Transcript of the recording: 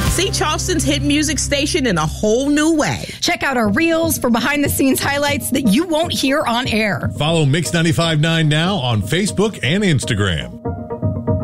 See Charleston's hit music station in a whole new way. Check out our reels for behind-the-scenes highlights that you won't hear on air. Follow Mix 95.9 now on Facebook and Instagram.